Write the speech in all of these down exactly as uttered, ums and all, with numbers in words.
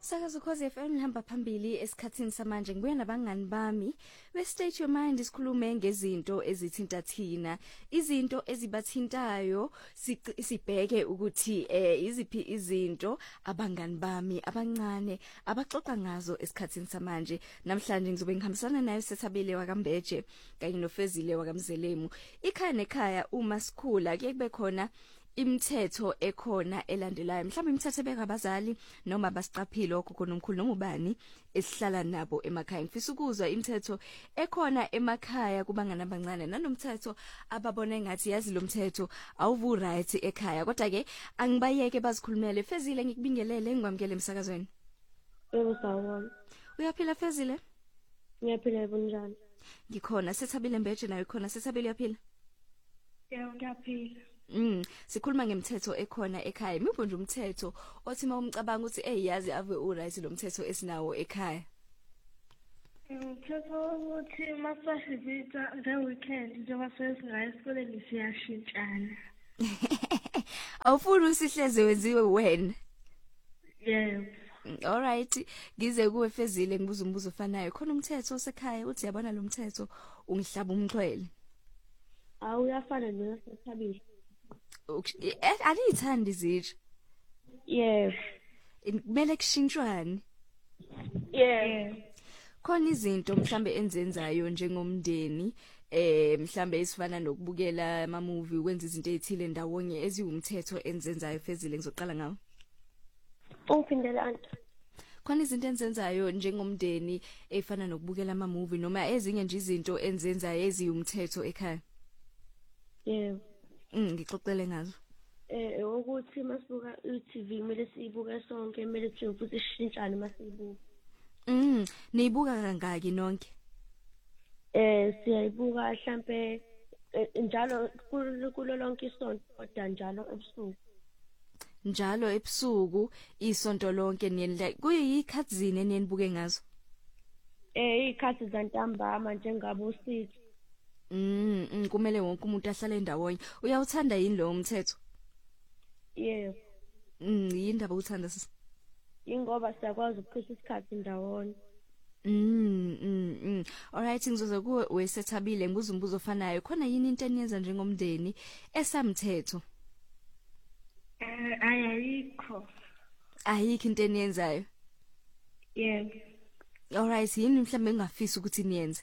Sakazo Khosi F M lihamba phambili esikhatsini samanje ngibuya nabangani bami we State Your Mind isikhulume ngezinto ezithinta thina izinto ezibathintayo sibheke ukuthi eh iziphi izinto abangani bami abancane abaxoxa ngazo esikhatsini samanje namhlanje ngizobe ngihambisana naye Sethabile waKambeje kanye noFezile waKamzelemu ikhaya nekhaya uma sikhula kuyebe khona imithetho ekhona elandelayo mhlawumbe imithetho bekabazali noma basiqaphile okhokho nomkhulu noma ubani esihlala nabo emakhaya ngifisa ukuzwa imithetho ekhona emakhaya kubangana abancane nanomthetho ababona engathi yazi lo mthetho awuvu right ekhaya kodwa ke angibayeke bazikhulumele Fezile ngikubingelele ngwamkele emsakazweni Yebo sawona uyaphila Fezile Ngiyaphila bunjani ngikhona Sethabile Mbeje nayo khona Sethabile uyaphila Yebo ngiyaphila Mm sikhuluma ngemithetho ekhona ekhaya mipho nje umthetho othi mawumcabanga ukuthi eyazi ave u right lo mthetho esinawo ekhaya Umthetho ukuthi masasivita the weekend njengoba sesingayi esikoleni siyashintshana awufuni usihleze wenziwe wena Yebo All right ngize kuwe Fezile ngibuza umbuzo ofanayo khona umthetho osekhaya uthi yabona lo mthetho ungihlaba umxhwele awuyafana neSethabile Alithandi zitsha Yes kumele kushintshwane Yeah khona izinto mhlambe enzenzayo njengomndeni eh mhlambe isifana nokubukela ama movie wenza izinto ezithile ndawonye eziwumthetho enzenzayo Fezile ngizoqala ngawo Uphindela anti khona izinto enzenzayo njengomndeni efana nokubukela ama movie noma ezinye nje izinto enzenzayo eziwumthetho ekhaya Yebo Mm ngixoxele ngazo. Eh ukuthi masibuka i-T V kumele siyibuke sonke kumele sithi futhi sishintshane masiyibuka. Mm niyibuka kangaki nonke? Eh siyayibuka mhlambe njalo kulo lonke isonto kodwa njalo ebusuku. Njalo ebusuku isonto lonke niyela kuyikhathi zini eninibuke ngazo? Eh ikhathi zantambama njengabo six. Mm kumele wonke umuntu ahlale ndawonye uyawuthanda yini lo umthetho Yebo Mm yindaba uthanda sisi Ingoba siyakwazi ukuchitha isikhathi ndawonye Mm mm Alright ngizoze kuwe weSethabile ngibuza umbuzo ofanayo khona yini into eniyenza njengomndeni esamthetho Eh ayayikho Ayikho into eniyenzayo Yebo Alright yini mhlambe ngingafisa ukuthi niyenze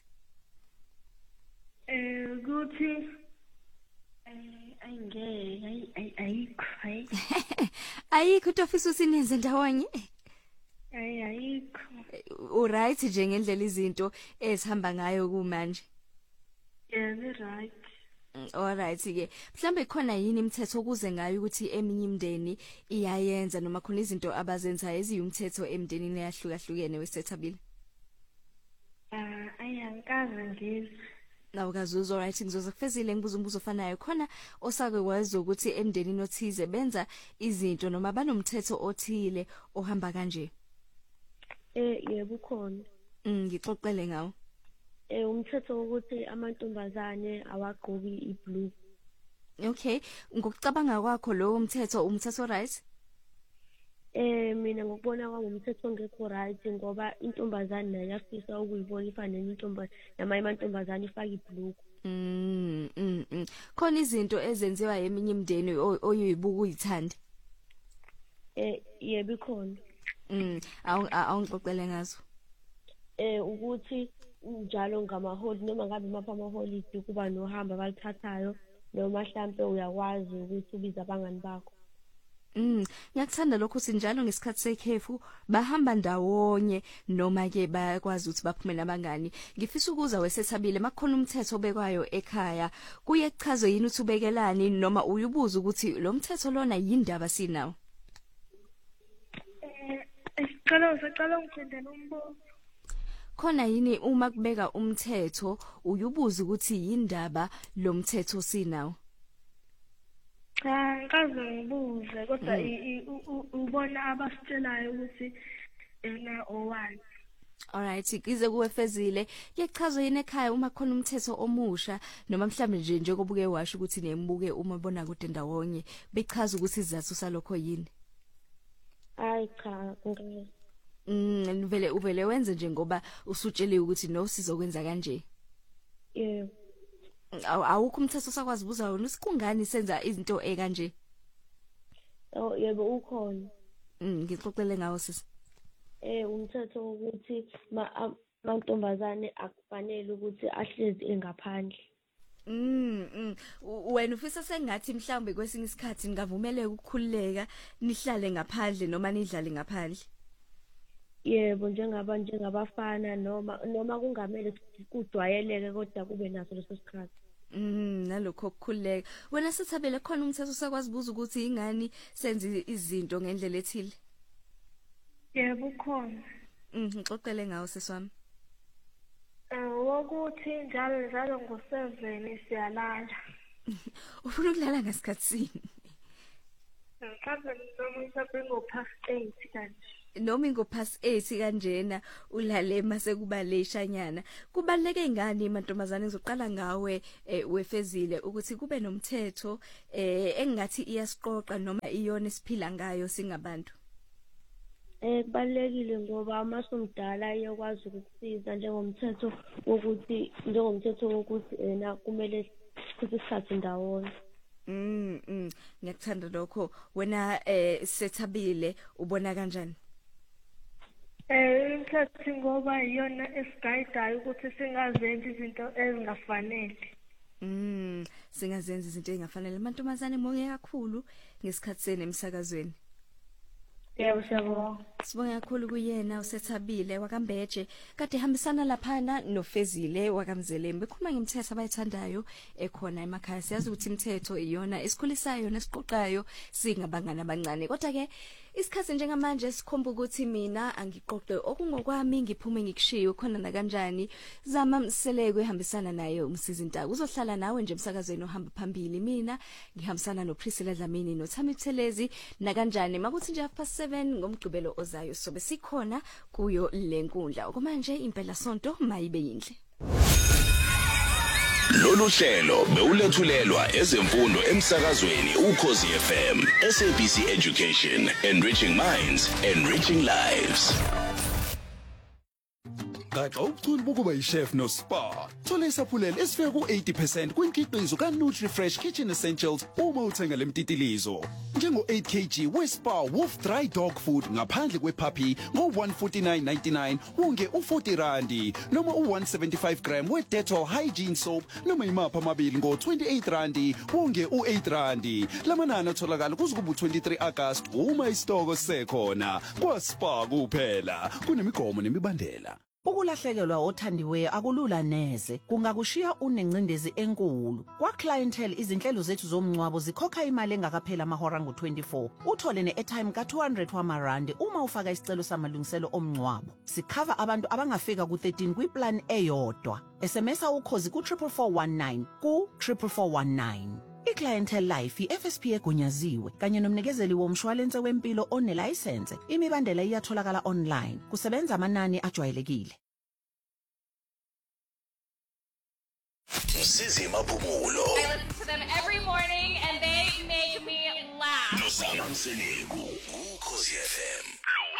Eh ukuthi eh ayingeke ayikho hayi Ayikho into ofisa usinenze ndawonye Ay ayikho U right nje ngendlela izinto ezihamba ngayo kumanje Yeah right All right ke mhlambe khona yini imithetho okuze ngayo ukuthi eminye imndeni iyayenza noma khona izinto abazenza eziyumthetho emndenini eyahlukahlukene weSethabile Ah ayangikaze ngizwe Nawu kazuzwa right ngizoze kufezile ngibuza umbuzo ofanayo khona osake wazi ukuthi emndenini othize benza izinto noma banomthetho othile ohamba kanje Eh yebo khona Mm ngixoxele ngawo Eh umthetho ukuthi amantombazane awagqoki iblue Okay ngokucabanga kwakho lo umthetho umthetho right Eh mina ngokubona kwami umthetho ongekho right ngoba intombazane nayo yafisa ukuyibona ifana nentombi nama amantombazane ifaka ibhlukhu Mm mm khona izinto ezenziwa eminye imndeni oyibuka uyithanda Eh yebo ikhona Mm awungixoxele ngazo Eh ukuthi njalo ngamaholi noma ngabe mapha amaholiday kuba nohamba balithathayo noma mhlambe uyakwazi ukuthi ubiza abangani bakho Mm ngiyakuthanda lokho sinjalo ngesikhathi sekhefu bahamba ndawonye noma ke bayakwazi ukuthi baphume nabangani ngifisa ukuza weSethabile makukhona umthetho obekwayo ekhaya kuye kuchaze yini ukuthi ubekelani noma uyubuza ukuthi lo mthetho lona yindaba sinawo Eh isicelo sicela ngiphendele umbuzo khona yini uma kubeka umthetho uyubuza ukuthi yindaba lo mthetho sinawo Cha ngikaze ngibuze kodwa ubona abasitshelayo ukuthi ena owani Alright ize kuwe Fezile kuyachaza yini ekhaya uma khona umthetho omusha noma mhlambe nje njengobuke washo ukuthi nembuke uma bona kude ndawonye bechaza ukuthi izathu salokho yini Hayi cha ngeke Mm vele uvele wenze nje ngoba usutsheliwe ukuthi no sizokwenza kanje. Yebo. Awukho umthetho sakwazi buza wona usikungani senza izinto ekanje. Oh yebo ukhona. Mm ngixoxele ngawo sisi. Eh umthetho ukuthi amantombazane akufanele ukuthi ahlezi engaphandle. Mm wena ufisa sengathi mhlawumbe kwesinye isikhathi ningavumeleka ukukhululeka nihlale ngaphandle noma nidlale ngaphandle. Yebo njengaba njengabafana noma noma kungamele kudwayeleke kodwa kube naso leso sikhathi. Mm nalokho ukukhululeka. Wena sithabele khona umthetho sakwazi buza ukuthi ingani senze izinto ngendlela ethile. Yebo khona. Mhm ngixoxele ngawo seswami. Eh wokuthi njalo njalo ngo seven siyalala. Ufuna ukulala ngasikhathi sini? Mhlawumbe noma mhlawumbe ngo past eight kanje. Noma ngo past eight kanjena ulale mase kuba leshanyana. Kubaleke ngani mantombazane ngizoqala ngawe wefezile ukuthi kube nomthetho eh engathi iyasiqoqa noma iyona esiphila ngayo singabantu. Eh kubalekile ngoba amasomdala iyakwazi ukusiza njengomthetho wokuthi njengomthetho wokuthi ena kumele sichithe isikhathi ndawonye. Mm mm ngiyakuthanda lokho wena eh sethabile ubona kanjani? Eh isikhathi ngoba iyona esigayidayo ukuthi singazenzi izinto ezingafanele. Mm singazenza izinto ezingafanele mantombazane monge kakhulu ngesikhathi sene emsakazweni. Yebo siyabonga. Sibonga kakhulu kuyena usethabile wakambeje kade hambisana laphana nofezile wakamzelembe khuluma ngemthetho abayithandayo ekhona emakhaya siyazi ukuthi imithetho iyona esikhulisayo nesiqoqayo singabangana abancane kodwa ke isikhathi njengamanje sikhomba ukuthi mina angiqoqe okungokwami ngiphume ngikushiye khona na kanjani zama mseleko ehambisana naye umsizintaka uzohlala nawe nje emsakazweni ohamba phambili mina ngihambisana noPriscilla Dlamini noThami Thelezi na kanjani makuthi nje half past seven ngomgqibelo ozayo sobe sikhona kuyo lenkundla okumanje impela sonto mayibe yinhle. Lolu hlelo bewulethulelwa ezemfundo emsakazweni uKhosi F M S A B C Education Enriching Minds Enriching Lives. Gaxa ubuchule bokuba yishef no spa. Thola isaphulelo esifika ku eighty percent kwinkhiqizo kaNutriFresh Kitchen Essentials uma uthenga lemtitilizo. Njengo eight kilograms weSpa Wolf Dry Dog Food ngaphandle kwepuppy ngo one forty-nine ninety-nine unge u forty randi noma u one seventy-five gram weDettol Hygiene Soap noma imapha amabili ngo twenty-eight randi unge u eight randi. Lamanani atholakala kuzukuba twenty-three August uma isitoko sekhona. KwaSpa kuphela kunemigomo nemibandela. Ukulahlekelwa othandiweyo akulula neze kungakushiya unencindezi enkulu kwa clientele izinhlelo zethu zomncwabo zikhokha imali engakaphela amahora ngo twenty-four uthole ne-airtime ka two hundred wamarandi uma ufaka isicelo samalungiselo omncwabo sikhava abantu abangafika ku thirteen kwiplan eyodwa smsa ukhozi ku four four one nine ku four four one nine. iClientele Life i-F S P egunyaziwe kanye nomnikezeli womshwalense wempilo onelicense imibandela iyatholakala online kusebenza amanani ajwayelekile. Sizi Maphumulo. I listen to them every morning and they make me laugh. Nosama Mseleku, uKhosi F M.